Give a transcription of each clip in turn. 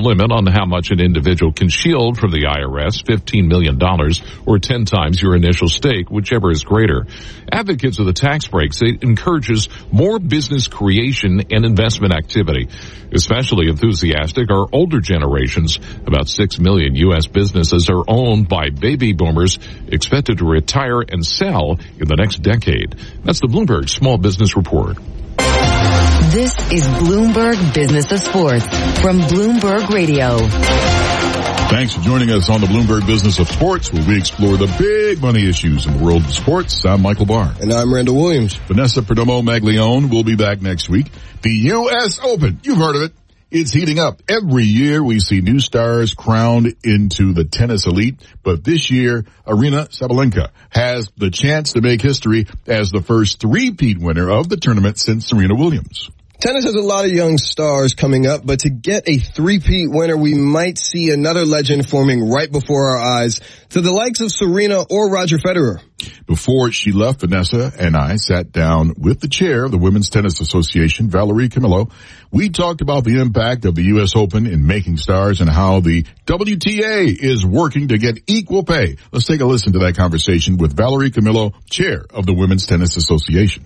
limit on how much an individual can shield from the IRS, $15 million or 10 times your initial stake, whichever is greater. Advocates of the tax break say it encourages more business creation and investment activity. Especially enthusiastic are older generations. About 6 million U.S. businesses are owned by baby boomers expected to retire and sell in the next decade. That's the Bloomberg Small Business Report. This is Bloomberg Business of Sports from Bloomberg Radio. Thanks for joining us on the Bloomberg Business of Sports, where we explore the big money issues in the world of sports. I'm Michael Barr. And I'm Randall Williams. Vanessa Perdomo-Maglione will be back next week. The U.S. Open, you've heard of it. It's heating up. Every year we see new stars crowned into the tennis elite, but this year Aryna Sabalenka has the chance to make history as the first three-peat winner of the tournament since Serena Williams. Tennis has a lot of young stars coming up, but to get a three-peat winner, we might see another legend forming right before our eyes, to the likes of Serena or Roger Federer. Before she left, Vanessa and I sat down with the chair of the Women's Tennis Association, Valerie Camillo. We talked about the impact of the U.S. Open in making stars and how the WTA is working to get equal pay. Let's take a listen to that conversation with Valerie Camillo, chair of the Women's Tennis Association.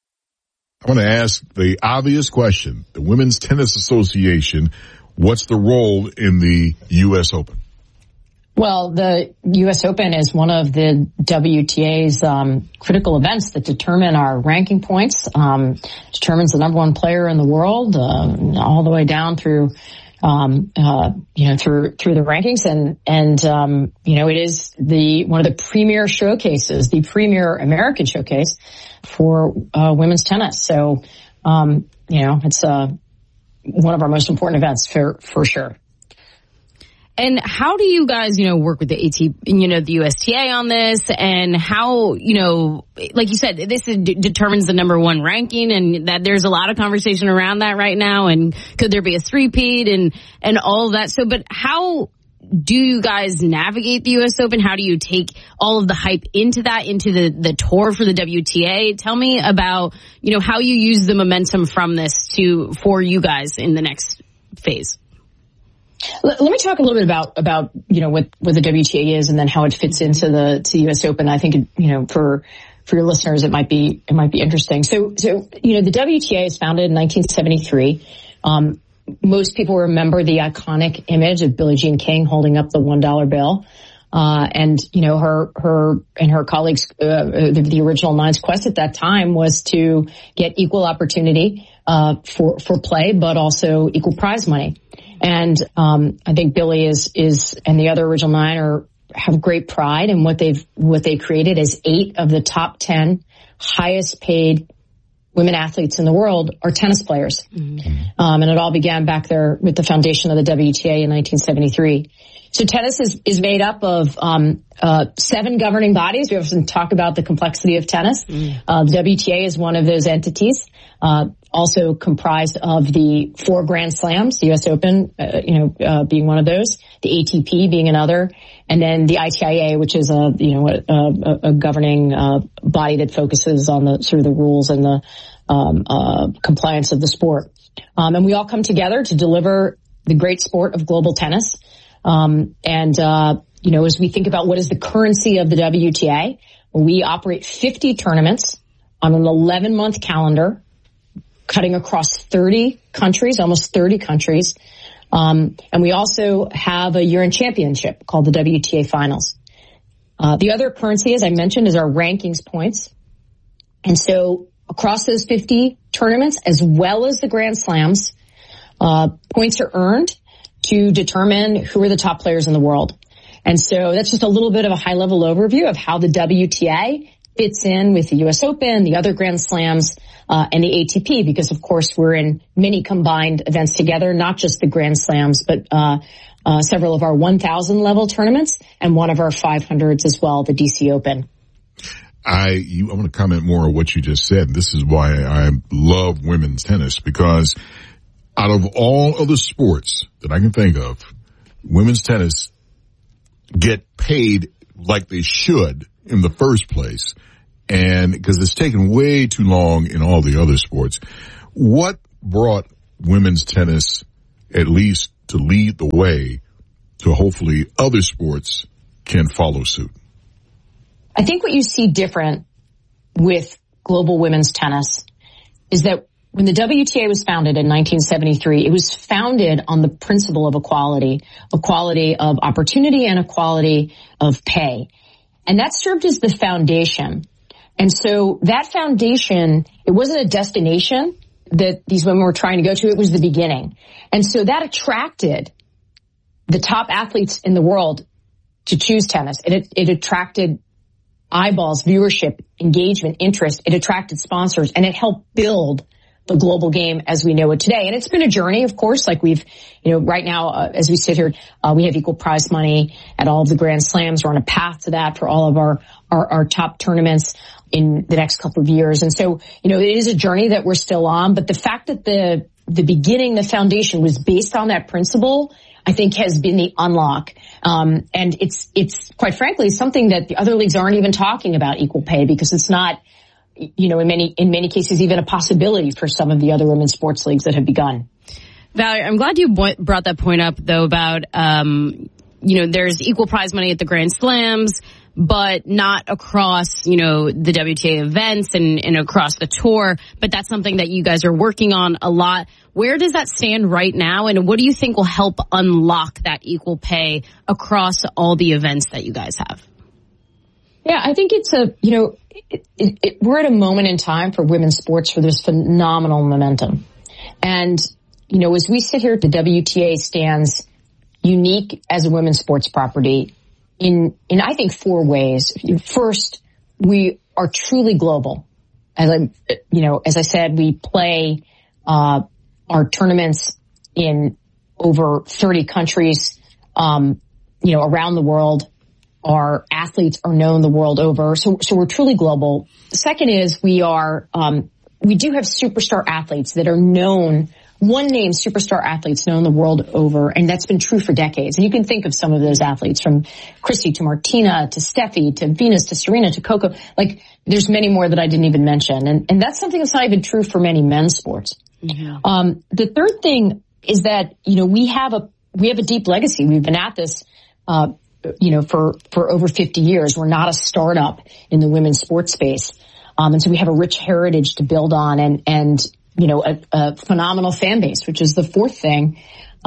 I want to ask the obvious question. The Women's Tennis Association, what's the role in the U.S. Open? Well, the U.S. Open is one of the WTA's critical events that determine our ranking points, determines the number one player in the world, all the way down through through the rankings. And it is one of the premier showcases, the premier American showcase for women's tennis. So, it's one of our most important events for sure. And how do you guys, work with the the USTA on this, and how, like you said, this determines the number one ranking, and that there's a lot of conversation around that right now, and could there be a three-peat and all of that. So, but how do you guys navigate the U.S. Open? How do you take all of the hype into the tour for the WTA? Tell me about, how you use the momentum from this for you guys in the next phase. Let me talk a little bit about what the WTA is, and then how it fits into the U.S. Open. I think for your listeners it might be interesting. So the WTA is founded in 1973. Most people remember the iconic image of Billie Jean King holding up the $1 bill. And her and her colleagues, the original Nine's quest at that time was to get equal opportunity for play, but also equal prize money. And I think Billie is and the other original Nine have great pride in what they created as 8 of the top 10 highest paid women athletes in the world are tennis players. Mm-hmm. And it all began back there with the foundation of the WTA in 1973. So tennis is made up of 7 governing bodies. We often talk about the complexity of tennis. The WTA is one of those entities, also comprised of the 4 Grand Slams, the U.S. Open, being one of those, the ATP being another, and then the ITIA, which is a governing body that focuses on the sort of the rules and the compliance of the sport. And we all come together to deliver the great sport of global tennis. As we think about what is the currency of the WTA, we operate 50 tournaments on an 11-month calendar, cutting across 30 countries, almost 30 countries. And we also have a year-end championship called the WTA Finals. The other currency, as I mentioned, is our rankings points. And so across those 50 tournaments, as well as the Grand Slams, points are earned to determine who are the top players in the world. And so that's just a little bit of a high-level overview of how the WTA fits in with the U.S. Open, the other Grand Slams, and the ATP, because, of course, we're in many combined events together, not just the Grand Slams, but several of our 1,000-level tournaments and one of our 500s as well, the DC Open. I want to comment more on what you just said. This is why I love women's tennis, because out of all other sports that I can think of, women's tennis get paid like they should in the first place. And because it's taken way too long in all the other sports. What brought women's tennis, at least to lead the way to hopefully other sports can follow suit? I think what you see different with global women's tennis is that when the WTA was founded in 1973, it was founded on the principle of equality of opportunity and equality of pay. And that served as the foundation. And so that foundation, it wasn't a destination that these women were trying to go to. It was the beginning. And so that attracted the top athletes in the world to choose tennis. It attracted eyeballs, viewership, engagement, interest. It attracted sponsors, and it helped build the global game as we know it today. And it's been a journey, of course, like we've, right now, as we sit here, we have equal prize money at all of the Grand Slams. We're on a path to that for all of our top tournaments in the next couple of years. And so, it is a journey that we're still on, but the fact that the beginning, the foundation was based on that principle, I think has been the unlock. And it's quite frankly something that the other leagues aren't even talking about, equal pay, because it's not, in many cases, even a possibility for some of the other women's sports leagues that have begun. Valerie, I'm glad you brought that point up, though, about, there's equal prize money at the Grand Slams, but not across, the WTA events and across the tour. But that's something that you guys are working on a lot. Where does that stand right now? And what do you think will help unlock that equal pay across all the events that you guys have? Yeah, I think it's we're at a moment in time for women's sports where there's phenomenal momentum. And, as we sit here, the WTA stands unique as a women's sports property in I think 4 ways. First, we are truly global. As I said, we play, our tournaments in over 30 countries, around the world. Our athletes are known the world over. So we're truly global. The second is we do have superstar athletes that are known, one-name superstar athletes known the world over, and that's been true for decades. And you can think of some of those athletes, from Christy to Martina to Steffi to Venus to Serena to Coco. Like, there's many more that I didn't even mention. And that's something that's not even true for many men's sports. Mm-hmm. The third thing is that, we have a deep legacy. We've been at this, for over 50 years. We're not a startup in the women's sports space. And so we have a rich heritage to build on and a phenomenal fan base, which is the fourth thing,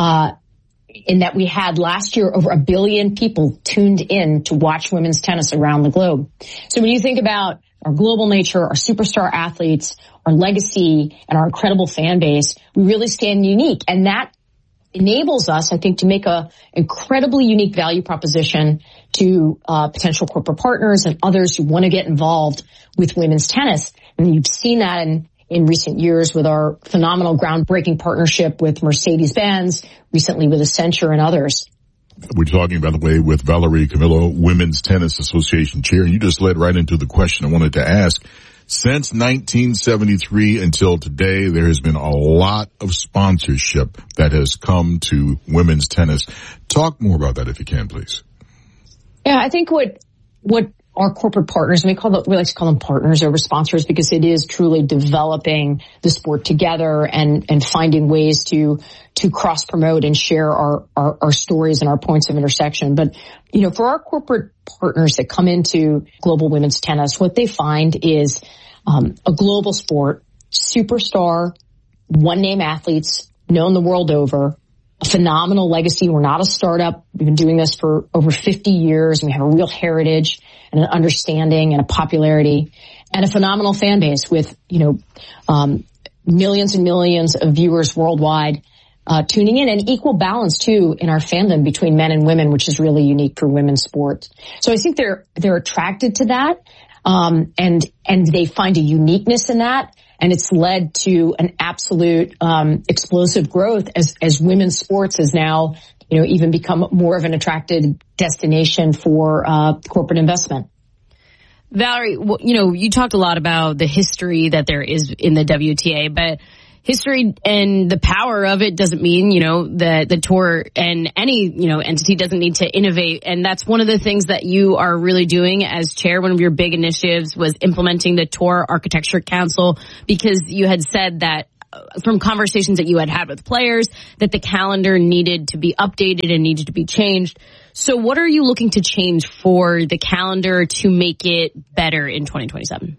in that we had last year over 1 billion people tuned in to watch women's tennis around the globe. So when you think about our global nature, our superstar athletes, our legacy, and our incredible fan base, we really stand unique. And that enables us, I think, to make a incredibly unique value proposition to potential corporate partners and others who want to get involved with women's tennis. And you've seen that in recent years with our phenomenal groundbreaking partnership with Mercedes-Benz, recently with Accenture and others. We're talking, by the way, with Valerie Camillo, Women's Tennis Association Chair. You just led right into the question I wanted to ask. Since 1973 until today, there has been a lot of sponsorship that has come to women's tennis. Talk more about that if you can, please. Yeah, I think what our corporate partners, and we like to call them partners over sponsors, because it is truly developing the sport together and finding ways to cross promote and share our stories and our points of intersection. But, for our corporate partners that come into global women's tennis, what they find is a global sport, superstar, one-name athletes known the world over, a phenomenal legacy. We're not a startup. We've been doing this for over 50 years. And we have a real heritage and an understanding and a popularity and a phenomenal fan base with, millions and millions of viewers worldwide tuning in, and equal balance too in our fandom between men and women, which is really unique for women's sports. So I think they're attracted to that. And they find a uniqueness in that. And it's led to an absolute, explosive growth as women's sports has now, even become more of an attractive destination for, corporate investment. Valerie, you talked a lot about the history that there is in the WTA, but history and the power of it doesn't mean, that the tour and any, entity doesn't need to innovate. And that's one of the things that you are really doing as chair. One of your big initiatives was implementing the Tour Architecture Council, because you had said that from conversations that you had with players, that the calendar needed to be updated and needed to be changed. So what are you looking to change for the calendar to make it better in 2027?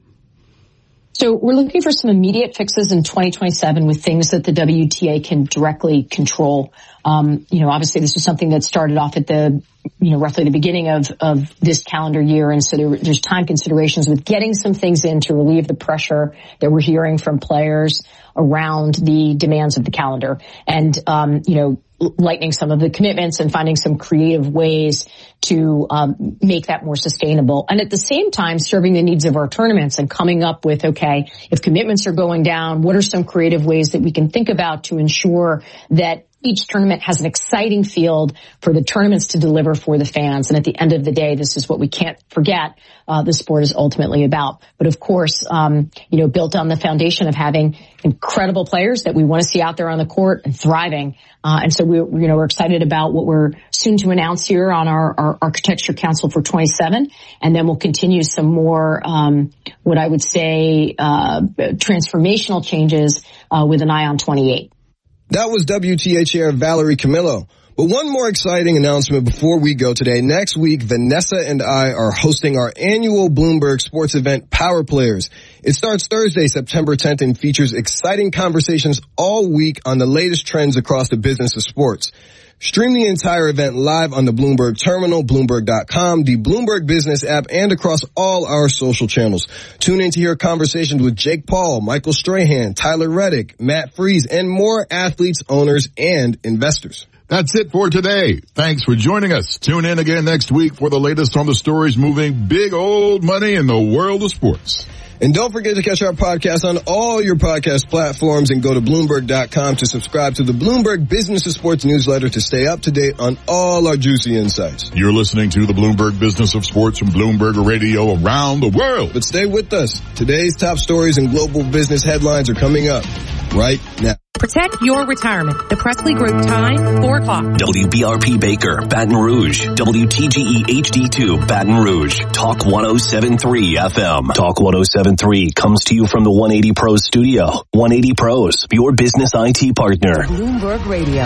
So we're looking for some immediate fixes in 2027 with things that the WTA can directly control. Obviously this is something that started off at the, roughly the beginning of this calendar year. And so there's time considerations with getting some things in to relieve the pressure that we're hearing from players around the demands of the calendar. And, lightening some of the commitments and finding some creative ways to make that more sustainable. And at the same time, serving the needs of our tournaments and coming up with, okay, if commitments are going down, what are some creative ways that we can think about to ensure that each tournament has an exciting field for the tournaments to deliver for the fans. And at the end of the day, this is what we can't forget the sport is ultimately about. But of course, built on the foundation of having incredible players that we want to see out there on the court and thriving. And so we're excited about what we're soon to announce here on our Architecture Council for 27. And then we'll continue some more, what I would say, transformational changes, with an eye on 28. That was WTA Chair Valerie Camillo. But one more exciting announcement before we go today. Next week, Vanessa and I are hosting our annual Bloomberg sports event, Power Players. It starts Thursday, September 10th, and features exciting conversations all week on the latest trends across the business of sports. Stream the entire event live on the Bloomberg Terminal, Bloomberg.com, the Bloomberg Business app, and across all our social channels. Tune in to hear conversations with Jake Paul, Michael Strahan, Tyler Reddick, Matt Freese, and more athletes, owners, and investors. That's it for today. Thanks for joining us. Tune in again next week for the latest on the stories moving big old money in the world of sports. And don't forget to catch our podcast on all your podcast platforms and go to Bloomberg.com to subscribe to the Bloomberg Business of Sports newsletter to stay up to date on all our juicy insights. You're listening to the Bloomberg Business of Sports from Bloomberg Radio around the world. But stay with us. Today's top stories and global business headlines are coming up right now. Protect your retirement. The Presley Group time, 4 o'clock. WBRP Baker, Baton Rouge. WTGE HD2, Baton Rouge. Talk 107.3 FM. Talk 107.3 comes to you from the 180 Pros studio. 180 Pros, your business IT partner. Bloomberg Radio.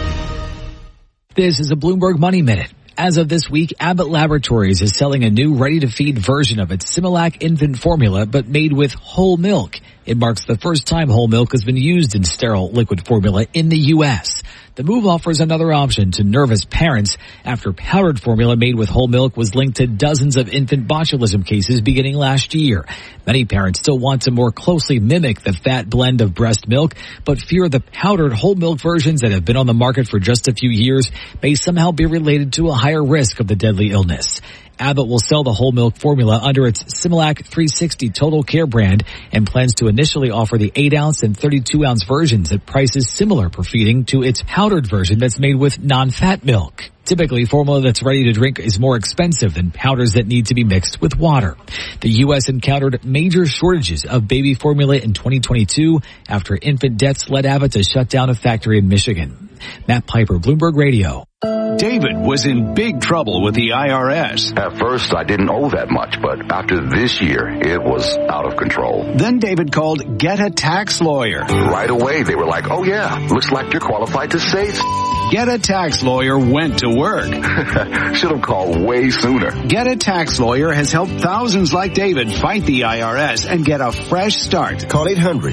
This is a Bloomberg Money Minute. As of this week, Abbott Laboratories is selling a new ready-to-feed version of its Similac infant formula, but made with whole milk. It marks the first time whole milk has been used in sterile liquid formula in the U.S. The move offers another option to nervous parents after powdered formula made with whole milk was linked to dozens of infant botulism cases beginning last year. Many parents still want to more closely mimic the fat blend of breast milk, but fear the powdered whole milk versions that have been on the market for just a few years may somehow be related to a higher risk of the deadly illness. Abbott will sell the whole milk formula under its Similac 360 Total Care brand and plans to initially offer the 8-ounce and 32-ounce versions at prices similar per feeding to its powdered version that's made with non-fat milk. Typically, formula that's ready to drink is more expensive than powders that need to be mixed with water. The U.S. encountered major shortages of baby formula in 2022 after infant deaths led Abbott to shut down a factory in Michigan. Matt Piper, Bloomberg Radio. David was in big trouble with the IRS. At first, I didn't owe that much, but after this year, it was out of control. Then David called Get a Tax Lawyer. Right away, they were like, oh yeah, looks like you're qualified to save. Get a Tax Lawyer went to work. Should have called way sooner. Get a Tax Lawyer has helped thousands like David fight the IRS and get a fresh start. Call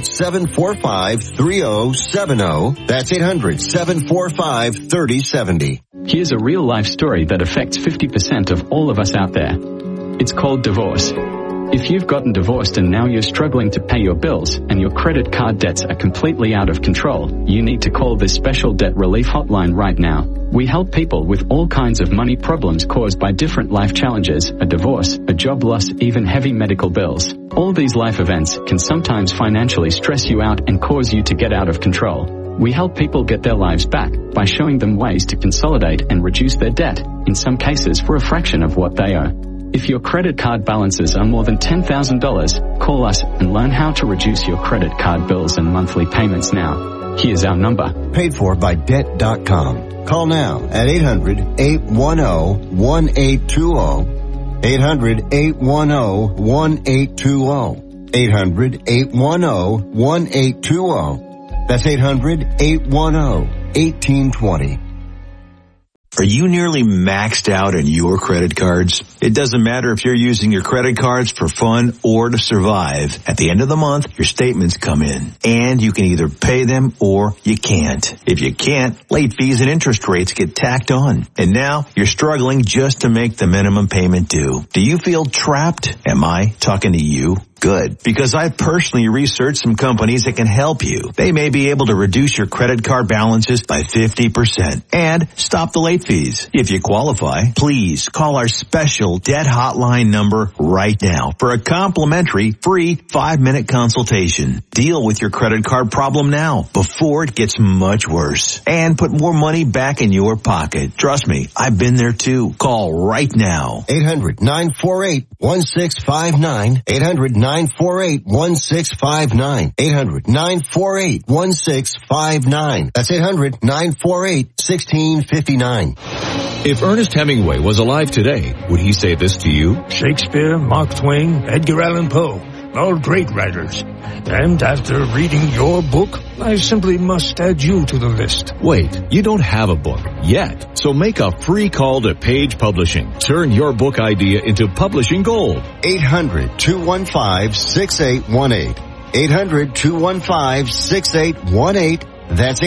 800-745-3070. That's 800-745-3070. Here's a real-life story that affects 50% of all of us out there. It's called divorce. If you've gotten divorced and now you're struggling to pay your bills and your credit card debts are completely out of control, you need to call this special debt relief hotline right now. We help people with all kinds of money problems caused by different life challenges, a divorce, a job loss, even heavy medical bills. All these life events can sometimes financially stress you out and cause you to get out of control. We help people get their lives back by showing them ways to consolidate and reduce their debt, in some cases for a fraction of what they owe. If your credit card balances are more than $10,000, call us and learn how to reduce your credit card bills and monthly payments now. Here's our number. Paid for by Debt.com. Call now at 800-810-1820. 800-810-1820. 800-810-1820. That's 800-810-1820. Are you nearly maxed out on your credit cards? It doesn't matter if you're using your credit cards for fun or to survive. At the end of the month, your statements come in, and you can either pay them or you can't. If you can't, late fees and interest rates get tacked on. And now you're struggling just to make the minimum payment due. Do you feel trapped? Am I talking to you? Good, because I've personally researched some companies that can help you. They may be able to reduce your credit card balances by 50% and stop the late fees. If you qualify, please call our special debt hotline number right now for a complimentary free 5-minute consultation. Deal with your credit card problem now before it gets much worse and put more money back in your pocket. Trust me, I've been there too. Call right now. 800-948-1659. 800-948-1659. 800-948-1659. That's 800-948-1659. If Ernest Hemingway was alive today, would he say this to you? Shakespeare, Mark Twain, Edgar Allan Poe, all great writers. And after reading your book, I simply must add you to the list. Wait, you don't have a book yet. So make a free call to Page Publishing. Turn your book idea into publishing gold. 800-215-6818. 800-215-6818. That's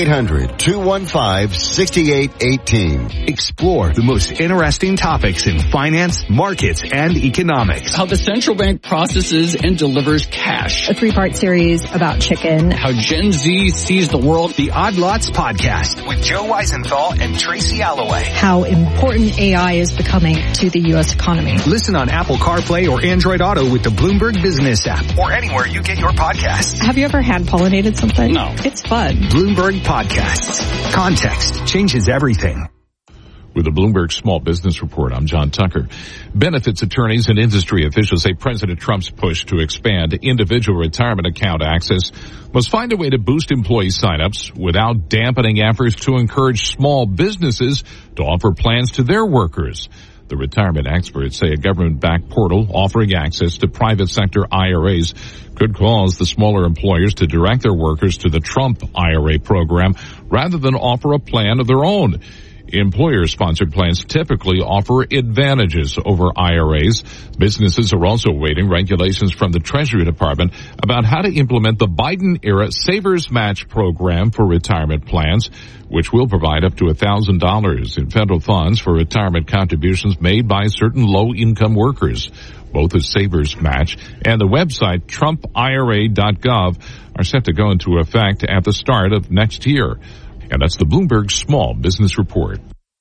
800-215-6818. Explore the most interesting topics in finance, markets, and economics. How the central bank processes and delivers cash. A 3-part series about chicken. How Gen Z sees the world. The Odd Lots Podcast with Joe Weisenthal and Tracy Alloway. How important AI is becoming to the U.S. economy. Listen on Apple CarPlay or Android Auto with the Bloomberg Business app or anywhere you get your podcasts. Have you ever hand pollinated something? No. It's fun. Bloomberg Podcasts. Context changes everything. With the Bloomberg Small Business Report, I'm John Tucker. Benefits attorneys and industry officials say President Trump's push to expand individual retirement account access must find a way to boost employee signups without dampening efforts to encourage small businesses to offer plans to their workers. The retirement experts say a government-backed portal offering access to private sector IRAs could cause the smaller employers to direct their workers to the Trump IRA program rather than offer a plan of their own. Employer-sponsored plans typically offer advantages over IRAs. Businesses are also awaiting regulations from the Treasury Department about how to implement the Biden-era Savers Match program for retirement plans, which will provide up to $1,000 in federal funds for retirement contributions made by certain low-income workers. Both the Savers Match and the website TrumpIRA.gov are set to go into effect at the start of next year. And that's the Bloomberg Small Business Report.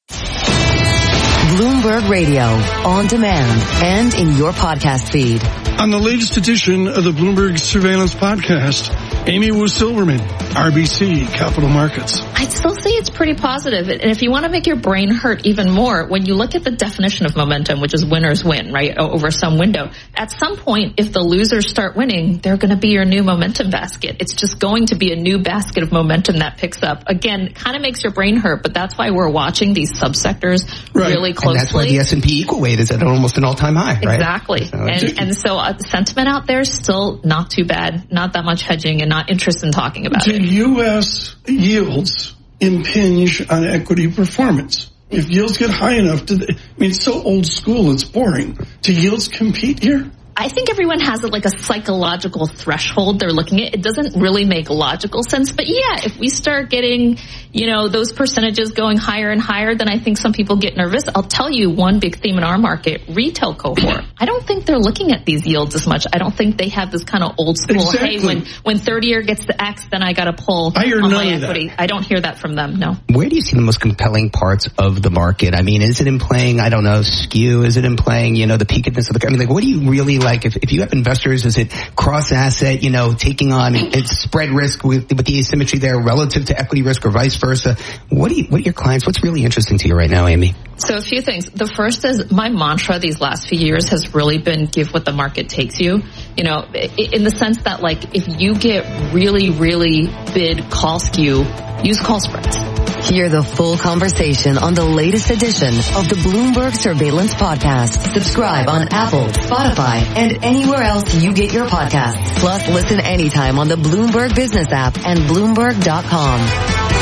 Bloomberg Radio, on demand and in your podcast feed. On the latest edition of the Bloomberg Surveillance Podcast, Amy Wu Silverman, RBC Capital Markets. I'd still say it's pretty positive. And if you want to make your brain hurt even more, when you look at the definition of momentum, which is winners win, right, over some window, at some point, if the losers start winning, they're going to be your new momentum basket. It's just going to be a new basket of momentum that picks up. Again, it kind of makes your brain hurt, but that's why we're watching these subsectors really closely. And that's why the S&P equal weight is at almost an all-time high, right? Exactly. So the sentiment out there is still not too bad, not that much hedging, and not interested in talking about it. Do U.S. yields impinge on equity performance? If yields get high enough, it's so old school, it's boring. Do yields compete here? I think everyone has like a psychological threshold they're looking at. It doesn't really make logical sense. But yeah, if we start getting, those percentages going higher and higher, then I think some people get nervous. I'll tell you one big theme in our market, retail cohort. I don't think they're looking at these yields as much. I don't think they have this kind of old school, hey, when 30-year gets to X, then I got to pull on my equity. I don't hear that from them, no. Where do you see the most compelling parts of the market? I mean, is it in playing, skew? Is it in playing, the peakedness of the, what do you really like? If you have investors, is it cross-asset, taking on its spread risk with the asymmetry there relative to equity risk or vice versa? What are your clients, what's really interesting to you right now, Amy? So a few things. The first is my mantra these last few years has really been give what the market takes you. In the sense that if you get really, really bid call skew, use call spreads. Hear the full conversation on the latest edition of the Bloomberg Surveillance Podcast. Subscribe on Apple, Spotify, and anywhere else you get your podcasts. Plus, listen anytime on the Bloomberg Business app and Bloomberg.com.